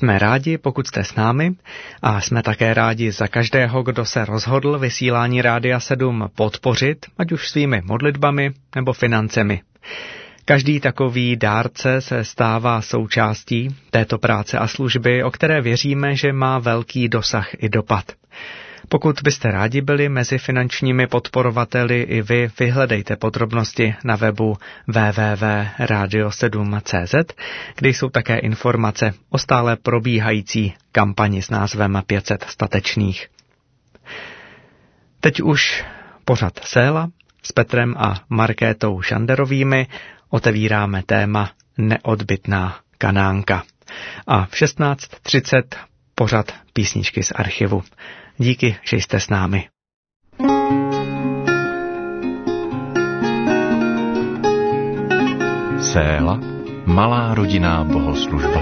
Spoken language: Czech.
Jsme rádi, pokud jste s námi, a jsme také rádi za každého, kdo se rozhodl vysílání Rádia 7 podpořit, ať už svými modlitbami nebo financemi. Každý takový dárce se stává součástí této práce a služby, o které věříme, že má velký dosah i dopad. Pokud byste rádi byli mezi finančními podporovateli, i vy vyhledejte podrobnosti na webu www.radio7.cz, kde jsou také informace o stále probíhající kampani s názvem 500 statečných. Teď už pořad Séla s Petrem a Markétou Šanderovými otevíráme téma Neodbytná Kanánka. A v 16:30 pořad Písničky z archivu. Díky, že jste s námi. Séla, malá rodinná bohoslužba.